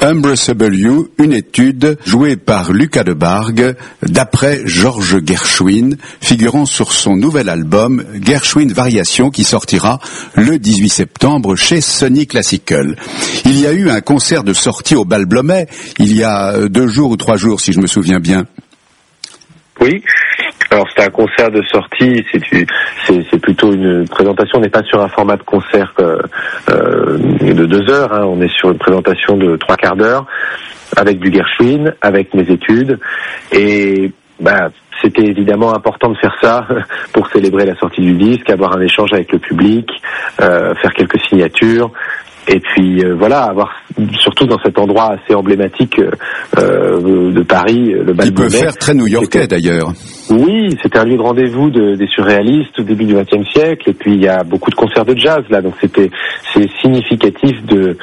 Unbreathable You, une étude jouée par Lucas Debargue d'après Georges Gershwin, figurant sur son nouvel album Gershwin Variations qui sortira le 18 septembre chez Sony Classical. Il y a eu un concert de sortie au Bal Blomet il y a 2 jours ou 3 jours si je me souviens bien. Oui. Alors c'était un concert de sortie, c'est plutôt une présentation, on n'est pas sur un format de concert de 2 heures, hein, on est sur une présentation de 3/4 d'heure, avec du Gershwin, avec mes études, et c'était évidemment important de faire ça pour célébrer la sortie du disque, avoir un échange avec le public, faire quelques signatures, et puis avoir surtout dans cet endroit assez emblématique de Paris, le Bal Blomet. Qui peut faire très new-yorkais d'ailleurs. Oui, c'était un lieu de rendez-vous des surréalistes au début du XXe siècle, et puis il y a beaucoup de concerts de jazz là, donc c'était significatif de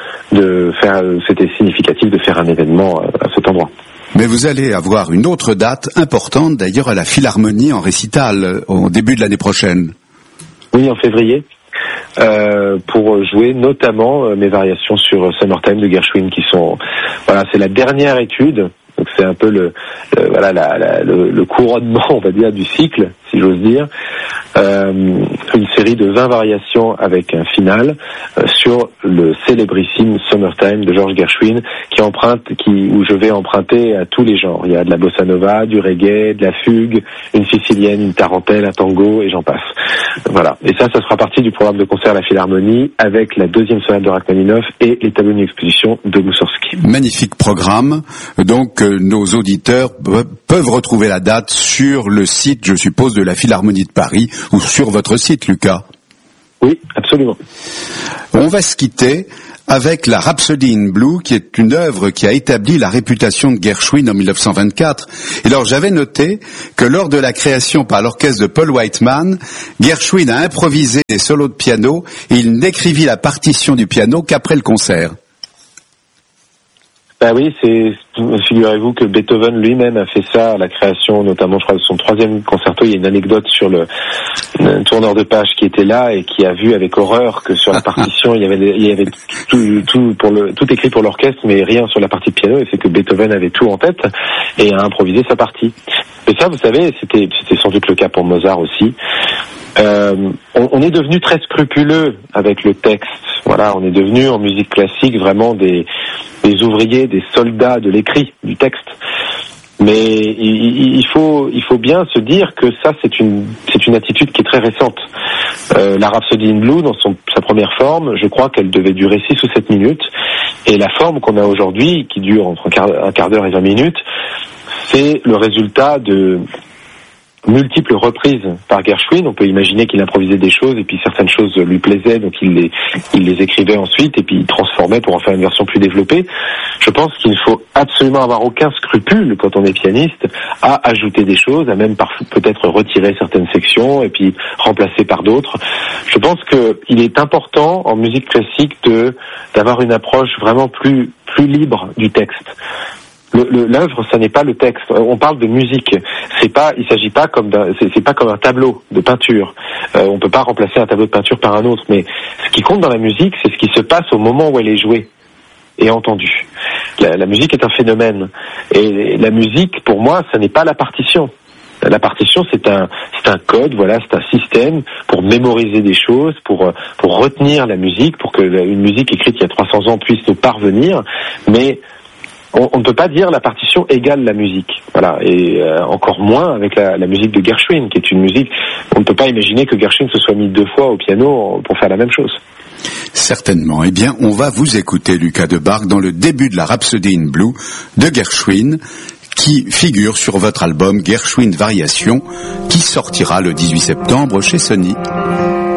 faire un événement à cet endroit. Mais vous allez avoir une autre date importante d'ailleurs à la Philharmonie en récital au début de l'année prochaine. Oui, en février. Pour jouer notamment mes variations sur Summertime de Gershwin qui sont, c'est la dernière étude, donc c'est un peu le couronnement, on va dire, du cycle, si j'ose dire, une série de 20 variations avec un final sur le célébrissime Summertime de Georges Gershwin où je vais emprunter à tous les genres. Il y a de la bossa nova, du reggae, de la fugue, une sicilienne, une tarentelle, un tango et j'en passe. Voilà. Et ça sera partie du programme de concert à la Philharmonie avec la 2e sonate de Rachmaninoff et les tableaux d'exposition de Moussorgsky. Magnifique programme. Donc nos auditeurs peuvent retrouver la date sur le site, je suppose, de la Philharmonie de Paris ou sur votre site, Lucas. Oui, absolument. On va se quitter avec la Rhapsody in Blue, qui est une œuvre qui a établi la réputation de Gershwin en 1924. Et alors j'avais noté que lors de la création par l'orchestre de Paul Whiteman, Gershwin a improvisé des solos de piano et il n'écrivit la partition du piano qu'après le concert. Oui, figurez-vous que Beethoven lui-même a fait ça à la création, notamment, je crois, de son 3e concerto. Il y a une anecdote sur le tourneur de page qui était là et qui a vu avec horreur que sur la partition, il y avait tout écrit pour l'orchestre, mais rien sur la partie de piano, et c'est que Beethoven avait tout en tête et a improvisé sa partie. Et ça, vous savez, c'était sans doute le cas pour Mozart aussi. On est devenu très scrupuleux avec le texte. Voilà, on est devenu en musique classique vraiment des ouvriers, des soldats de l'écrit, du texte. Mais il faut bien se dire que ça c'est une attitude qui est très récente. La Rhapsody in Blue, dans sa première forme, je crois qu'elle devait durer 6 ou 7 minutes. Et la forme qu'on a aujourd'hui, qui dure entre un quart d'heure et 20 minutes, c'est le résultat de multiples reprises par Gershwin. On peut imaginer qu'il improvisait des choses et puis certaines choses lui plaisaient, donc il les écrivait ensuite et puis il transformait pour en faire une version plus développée. Je pense qu'il ne faut absolument avoir aucun scrupule quand on est pianiste à ajouter des choses, à même peut-être retirer certaines sections et puis remplacer par d'autres. Je pense qu'il est important en musique classique d'avoir une approche vraiment plus libre du texte. L'œuvre, ça n'est pas le texte. On parle de musique. Il s'agit pas c'est pas comme un tableau de peinture. On peut pas remplacer un tableau de peinture par un autre. Mais ce qui compte dans la musique, c'est ce qui se passe au moment où elle est jouée et entendue. La musique est un phénomène. Et la musique, pour moi, ça n'est pas la partition. La partition, c'est un code, voilà, c'est un système pour mémoriser des choses, pour retenir la musique, pour que une musique écrite il y a 300 ans puisse nous parvenir. Mais on ne peut pas dire la partition égale la musique, voilà, et encore moins avec la musique de Gershwin, qui est une musique. On ne peut pas imaginer que Gershwin se soit mis 2 fois au piano pour faire la même chose. Certainement. Eh bien, on va vous écouter, Lucas Debargue, dans le début de la Rhapsody in Blue de Gershwin, qui figure sur votre album Gershwin Variations, qui sortira le 18 septembre chez Sony.